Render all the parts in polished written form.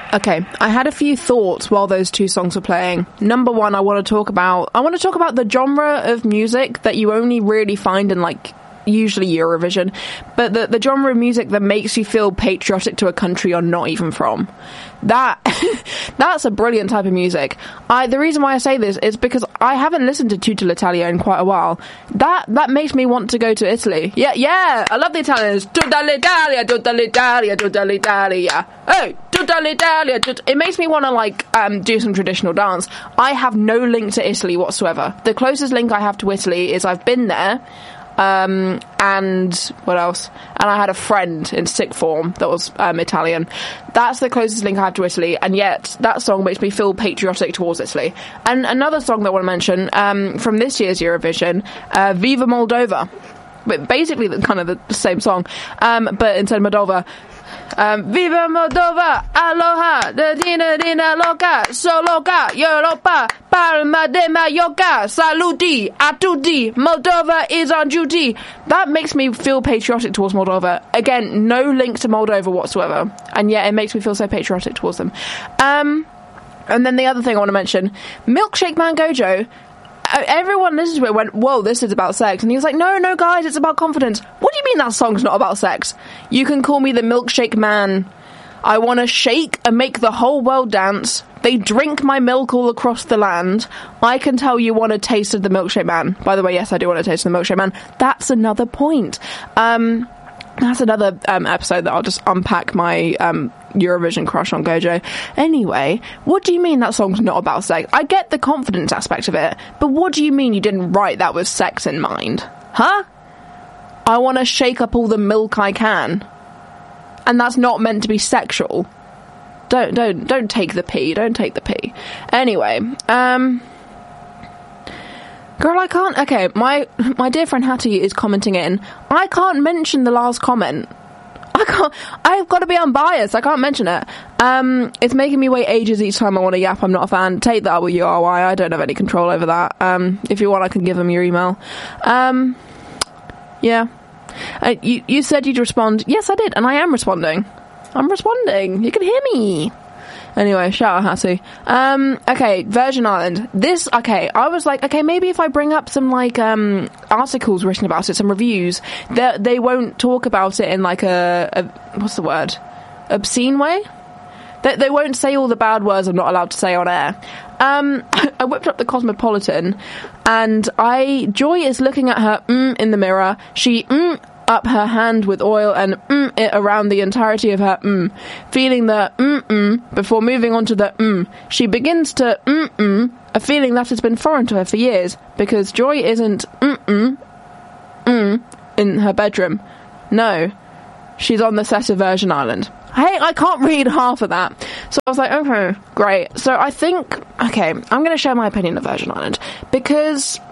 Okay, I had a few thoughts while those two songs were playing. Number one, I want to talk about the genre of music that you only really find in, like, usually Eurovision, but the genre of music that makes you feel patriotic to a country you're not even from. That's a brilliant type of music. The reason why I say this is because I haven't listened to Tutta l'Italia in quite a while. That makes me want to go to Italy. Yeah, I love the Italians. Tutta l'Italia, tutta l'Italia, tutta l'Italia. Hey, tutta l'Italia. It makes me want to, like, do some traditional dance. I have no link to Italy whatsoever. The closest link I have to Italy is I've been there. And what else? And I had a friend in sixth form that was Italian. That's the closest link I have to Italy, and yet that song makes me feel patriotic towards Italy. And another song that I want to mention from this year's Eurovision, Viva Moldova. But basically kind of the same song, but instead of Moldova. Viva Moldova, aloha, dina dina loca, so loca, Europa, parma de Mallorca, saluti, a tutti, Moldova is on duty. That makes me feel patriotic towards Moldova. Again, no link to Moldova whatsoever, and yet it makes me feel so patriotic towards them. And then the other thing I want to mention, Milkshake Man Gojo. Everyone listens to it and went, whoa, this is about sex. And he was like, no, guys, it's about confidence. What do you mean that song's not about sex? You can call me the Milkshake Man. I want to shake and make the whole world dance. They drink my milk all across the land. I can tell you want a taste of the Milkshake Man. By the way, yes, I do want a taste of the Milkshake Man. That's another point. That's another episode that I'll just unpack my Eurovision crush on Gojo. Anyway, what do you mean that song's not about sex? I get the confidence aspect of it, but what do you mean you didn't write that with sex in mind? Huh? I want to shake up all the milk I can. And that's not meant to be sexual. Don't take the pee. Don't take the pee. Anyway, girl, I can't... Okay, my dear friend Hattie is commenting in. I can't mention the last comment. I've got to be unbiased. I can't mention it. It's making me wait ages each time I want to yap. I'm not a fan. Take that with you, RY. I don't have any control over that. If you want, I can give them your email. Yeah. You said you'd respond. Yes, I did, and I am responding. I'm responding. You can hear me. Anyway, shout out Hattie. Okay, Virgin Island. I was like, okay, maybe if I bring up some, like, articles written about it, some reviews, they won't talk about it in, like, a what's the word? Obscene way? They won't say all the bad words I'm not allowed to say on air. I whipped up the Cosmopolitan, and Joy is looking at her in the mirror. She up her hand with oil and it around the entirety of her feeling the before moving on to the She begins to a feeling that has been foreign to her for years, because Joy isn't in her bedroom. No, she's on the set of Virgin Island. Hey, I can't read half of that. So I was like, okay, great. So I think, okay, I'm going to share my opinion of Virgin Island, because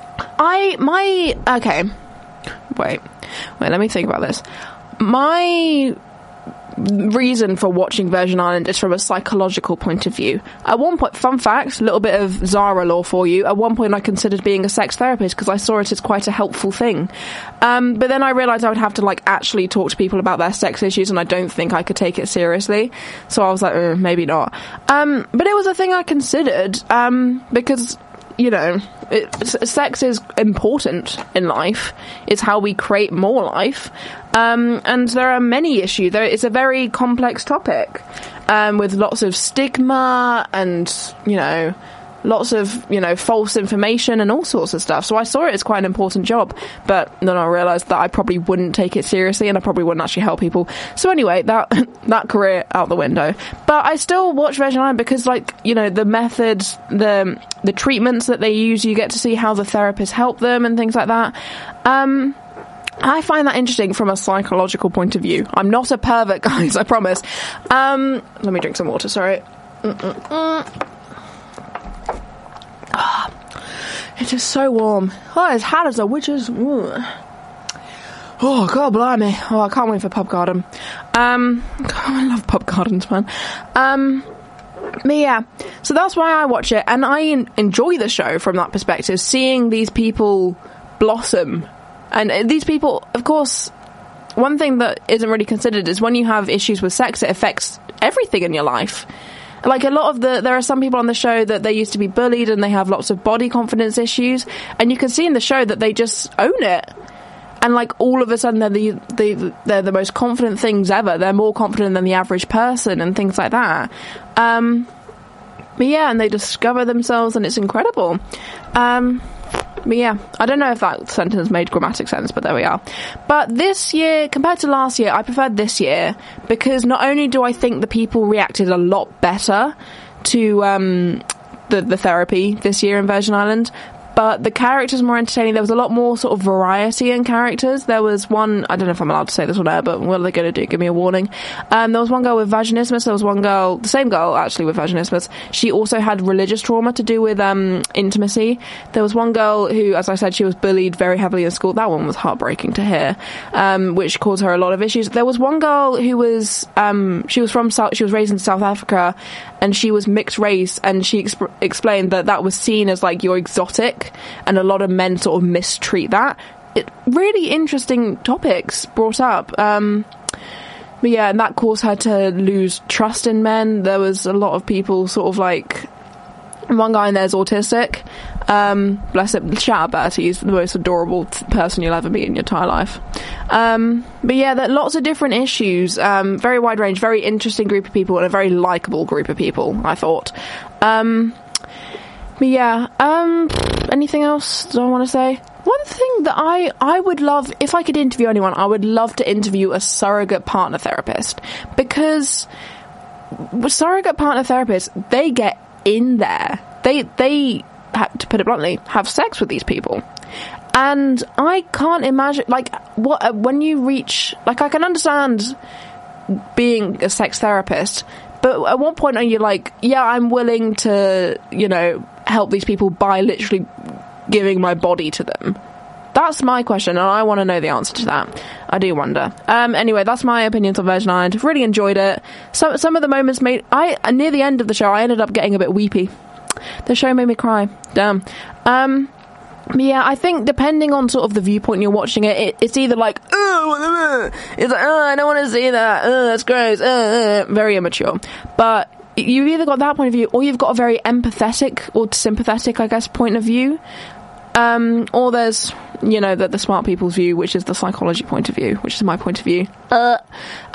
Wait, let me think about this. My reason for watching Virgin Island is from a psychological point of view. At one point, fun fact, a little bit of Zara lore for you, at one point I considered being a sex therapist because I saw it as quite a helpful thing. But then I realised I would have to, like, actually talk to people about their sex issues, and I don't think I could take it seriously. So I was like, maybe not. But it was a thing I considered, because, you know, sex is important in life. It's how we create more life. And there are many issues. It's a very complex topic, with lots of stigma and, you know, lots of, you know, false information and all sorts of stuff. So I saw it as quite an important job, but then I realised that I probably wouldn't take it seriously and I probably wouldn't actually help people. So anyway, that career out the window. But I still watch Virgin Island because, like, you know, the methods, the treatments that they use, you get to see how the therapists help them and things like that. I find that interesting from a psychological point of view. I'm not a pervert, guys, I promise. Let me drink some water, sorry. It is so warm. Oh, it's hot as a witch's. Oh, God blimey. Oh, I can't wait for Pub Garden. I love Pub Gardens, man. But yeah, so that's why I watch it, and I enjoy the show from that perspective, seeing these people blossom. And these people, of course, one thing that isn't really considered is when you have issues with sex, it affects everything in your life. Like there are some people on the show that they used to be bullied and they have lots of body confidence issues, and you can see in the show that they just own it. And like all of a sudden they're the most confident things ever. They're more confident than the average person and things like that. But yeah, and they discover themselves and it's incredible. But yeah, I don't know if that sentence made grammatic sense, but there we are. But this year, compared to last year, I preferred this year because not only do I think the people reacted a lot better to the therapy this year in Virgin Island, but the characters were more entertaining. There was a lot more sort of variety in characters. There was one, I don't know if I'm allowed to say this on air, but what are they going to do? Give me a warning. There was one girl with vaginismus. There was one girl, the same girl actually with vaginismus. She also had religious trauma to do with intimacy. There was one girl who, as I said, she was bullied very heavily in school. That one was heartbreaking to hear, which caused her a lot of issues. There was one girl who was, she was raised in South Africa and she was mixed race, and she explained that was seen as like you're exotic, and a lot of men sort of mistreat that. Really interesting topics brought up. But yeah, and that caused her to lose trust in men. There was a lot of people sort of like, one guy in there's autistic. Bless him. Shout out Bertie. He's the most adorable person you'll ever meet in your entire life. But yeah, there are lots of different issues. Very wide range, very interesting group of people, and a very likeable group of people, I thought. But yeah, anything else that I want to say? One thing that I would love, if I could interview anyone, I would love to interview a surrogate partner therapist, because with surrogate partner therapists, they get in there. They to put it bluntly, have sex with these people. And I can't imagine, like, what when you reach, like, I can understand being a sex therapist, but at what point are you like, yeah, I'm willing to, you know, help these people by literally giving my body to them? That's my question, and I want to know the answer to that. I do wonder. Anyway, that's my opinions on Virgin Island. Really enjoyed it. Some of the moments near the end of the show, I ended up getting a bit weepy. The show made me cry. Damn. Yeah, I think depending on sort of the viewpoint you're watching it's either like, it's like, I don't want to see that, that's gross, very immature. But you've either got that point of view, or you've got a very empathetic or sympathetic, I guess, point of view. Or there's, you know, the smart people's view, which is the psychology point of view, which is my point of view. But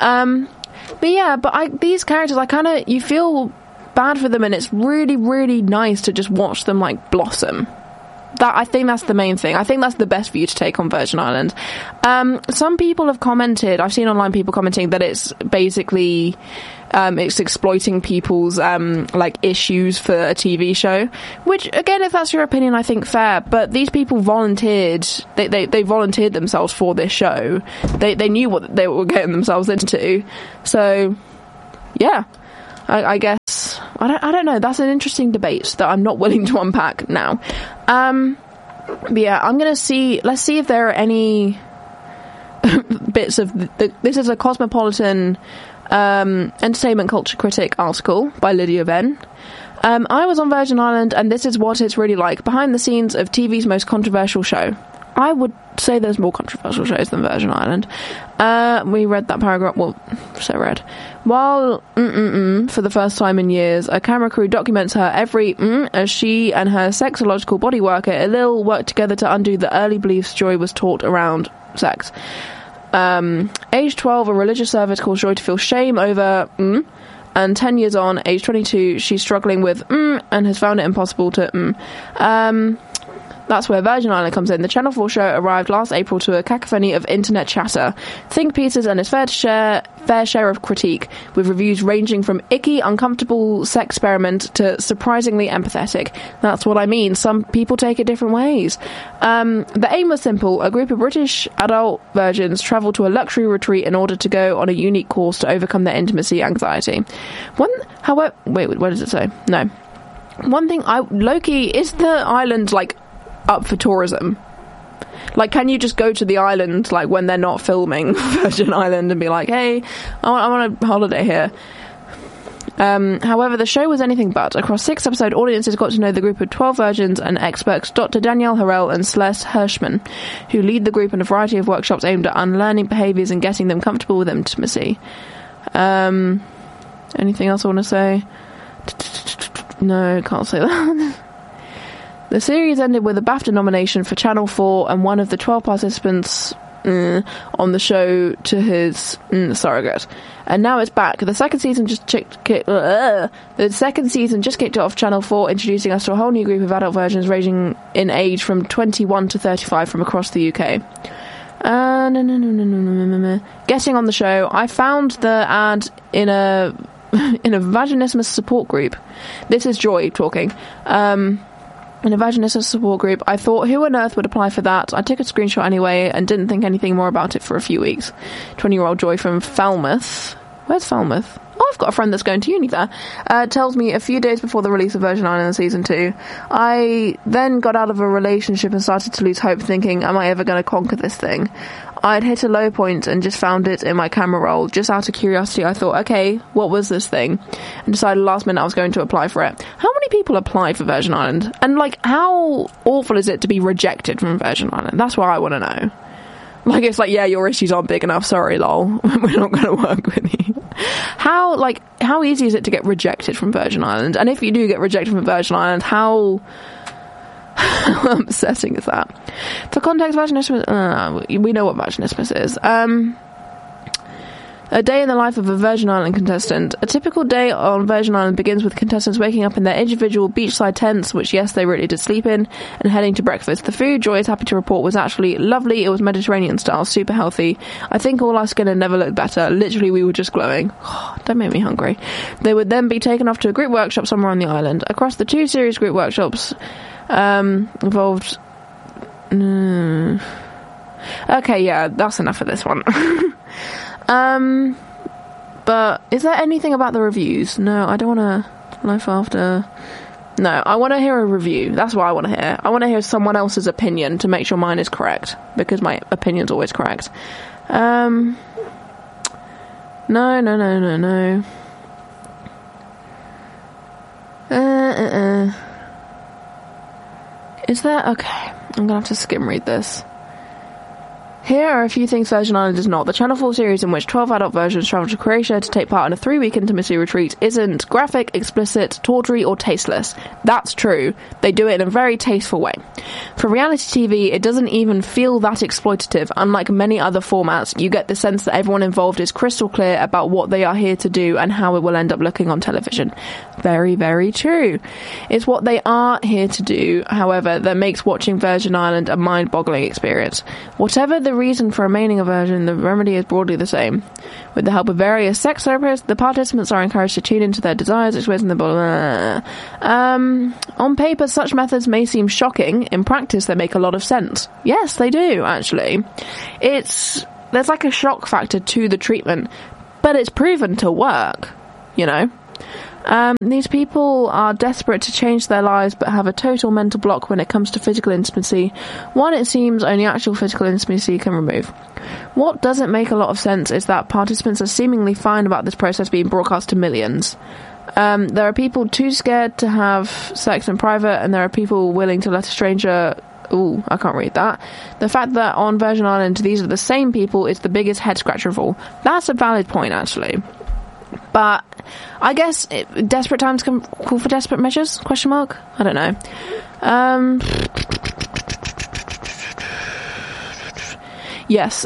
yeah, these characters, you feel bad for them, and it's really, really nice to just watch them, like, blossom. I think that's the main thing. I think that's the best view to take on Virgin Island. Some people have commented, I've seen online people commenting that it's basically, it's exploiting people's, like, issues for a TV show, which, again, if that's your opinion, I think fair, but these people volunteered, they volunteered themselves for this show. They knew what they were getting themselves into. So, yeah, I guess, I don't know, that's an interesting debate that I'm not willing to unpack now. But yeah, let's see if there are any bits of this is a Cosmopolitan entertainment culture critic article by Lydia Venn. I was on Virgin Island, and this is what it's really like behind the scenes of TV's most controversial show. I would say there's more controversial shows than Virgin Island. We read that paragraph, While for the first time in years, a camera crew documents her every as she and her sexological body worker Elil work together to undo the early beliefs Joy was taught around sex. Age 12, a religious service caused Joy to feel shame over and 10 years on, age 22, she's struggling with and has found it impossible to That's where Virgin Island comes in. The Channel 4 show arrived last April to a cacophony of internet chatter, think pieces, and its fair share of critique, with reviews ranging from icky, uncomfortable sex experiment to surprisingly empathetic. That's what I mean. Some people take it different ways. The aim was simple. A group of British adult virgins travelled to a luxury retreat in order to go on a unique course to overcome their intimacy anxiety. Wait, what does it say? No. One thing, Loki, is the island, like, up for tourism? Like, can you just go to the island, like, when they're not filming Virgin Island and be like, hey, I want a holiday here? However, the show was anything but. Across 6 episodes, audiences got to know the group of 12 virgins and experts, Dr. Danielle Harrell and Celeste Hirschman, who lead the group in a variety of workshops aimed at unlearning behaviours and getting them comfortable with intimacy. Anything else I want to say? No, can't say that. The series ended with a BAFTA nomination for Channel 4 and one of the 12 participants on the show to his surrogate. And now it's back. The second season just kicked off Channel 4, introducing us to a whole new group of adult versions ranging in age from 21 to 35 from across the UK. Getting on the show, I found the ad in a vaginismus support group. This is Joy talking. In a vaginismus support group. I thought, who on earth would apply for that? I took a screenshot anyway and didn't think anything more about it for a few weeks. 20-year-old Joy from Falmouth. Where's Falmouth? Oh, I've got a friend that's going to uni there. Tells me a few days before the release of Virgin Islands Season 2. I then got out of a relationship and started to lose hope, thinking, am I ever going to conquer this thing? I'd hit a low point and just found it in my camera roll. Just out of curiosity, I thought, okay, what was this thing? And decided last minute I was going to apply for it. How many people apply for Virgin Island? And, like, how awful is it to be rejected from Virgin Island? That's what I want to know. Like, it's like, yeah, your issues aren't big enough, sorry, lol. We're not going to work with you. How easy is it to get rejected from Virgin Island? And if you do get rejected from Virgin Island, how upsetting is that? For context, vaginismus, we know what vaginismus is. A day in the life of a Virgin Island contestant. A typical day on Virgin Island begins with contestants waking up in their individual beachside tents, which, yes, they really did sleep in, and heading to breakfast. The food, Joy is happy to report, was actually lovely. It was Mediterranean style, super healthy. I think all our skin had never looked better. Literally, we were just glowing. Oh, don't make me hungry. They would then be taken off to a group workshop somewhere on the island. Across the 2 series group workshops involved... Okay, yeah, that's enough of this one. But is there anything about the reviews? No, I don't want to life after. No, I want to hear a review. That's what I want to hear. I want to hear someone else's opinion to make sure mine is correct, because my opinion's always correct. No. Is there? Okay, I'm gonna have to skim read this. Here are a few things Virgin Island is not. The Channel 4 series in which 12 adult versions travel to Croatia to take part in a 3-week intimacy retreat isn't graphic, explicit, tawdry, or tasteless. That's true. They do it in a very tasteful way. For reality TV, it doesn't even feel that exploitative. Unlike many other formats, you get the sense that everyone involved is crystal clear about what they are here to do and how it will end up looking on television. Very, very true. It's what they are here to do, however, that makes watching Virgin Island a mind-boggling experience. Whatever the reason for remaining a virgin, the remedy is broadly the same. With the help of various sex therapists, the participants are encouraged to tune into their desires, expressing the on paper, such methods may seem shocking. In practice, they make a lot of sense. Yes, they do, actually. There's like a shock factor to the treatment, but it's proven to work, you know? These people are desperate to change their lives but have a total mental block when it comes to physical intimacy. One, it seems, only actual physical intimacy can remove. What doesn't make a lot of sense is that participants are seemingly fine about this process being broadcast to millions. There are people too scared to have sex in private, and there are people willing to let a stranger... Ooh, I can't read that. The fact that on Virgin Island these are the same people is the biggest head-scratcher of all. That's a valid point, actually. But I guess desperate times can call for desperate measures? Question mark? I don't know. Yes.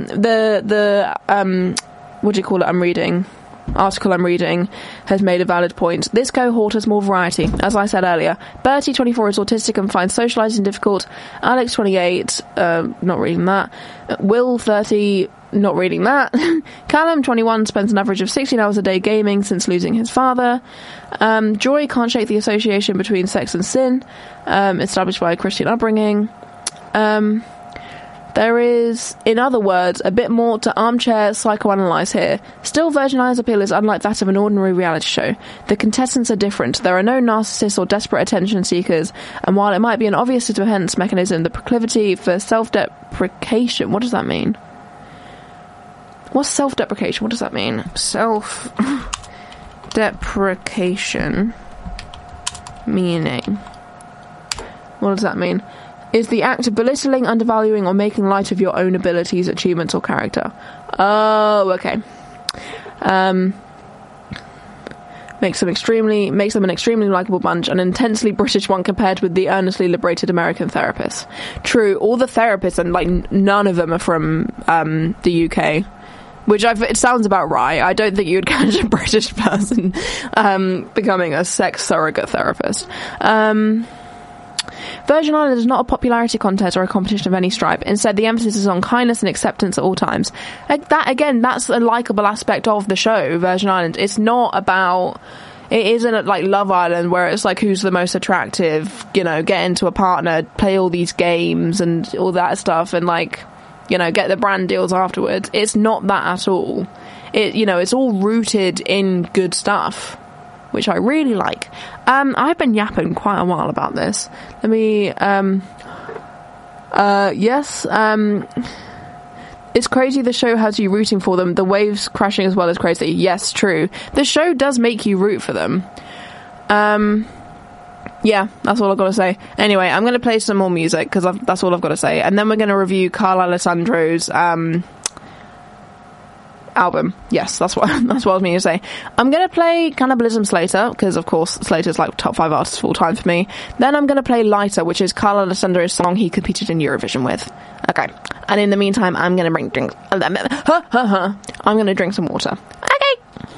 What do you call it? Article I'm reading has made a valid point. This cohort has more variety. As I said earlier, Bertie, 24, is autistic and finds socialising difficult. Alex, 28, not reading that. Will, 30, not reading that. Callum, 21, spends an average of 16 hours a day gaming since losing his father. Joy can't shake the association between sex and sin, established by a Christian upbringing. There is, in other words, a bit more to armchair psychoanalyze here. Still, Virgin Islands' appeal is unlike that of an ordinary reality show. The contestants are different. There are no narcissists or desperate attention seekers, and while it might be an obvious defense mechanism, the proclivity for self-deprecation... What does that mean? What's self-deprecation? What does that mean? Self-deprecation. Meaning. What does that mean? Is the act of belittling, undervaluing, or making light of your own abilities, achievements, or character. Oh, okay. makes them an extremely likable bunch, an intensely British one compared with the earnestly liberated American therapists. True, all the therapists, and like none of them are from the UK, which it sounds about right. I don't think you would catch a British person becoming a sex surrogate therapist. Virgin Island is not a popularity contest or a competition of any stripe. Instead, the emphasis is on kindness and acceptance at all times. That's a likeable aspect of the show, Virgin Island. It's not about... It isn't like Love Island, where it's like who's the most attractive, get into a partner, play all these games and all that stuff, and like, get the brand deals afterwards. It's not that at all. It's all rooted in good stuff, which I really like. I've been yapping quite a while about this. Let me, yes, it's crazy the show has you rooting for them. The waves crashing as well is crazy. Yes, true. The show does make you root for them. Yeah, that's all I've got to say. Anyway, I'm going to play some more music, because that's all I've got to say. And then we're going to review Carl Alessandro's, album. Yes, that's what I was meaning to say. I'm going to play Cannibalism Slater, because of course Slater's like top 5 artists of all time for me. Then I'm going to play Lighter, which is Carl Alessandro's song he competed in Eurovision with. Okay. And in the meantime, I'm going to bring drinks. I'm going to drink some water.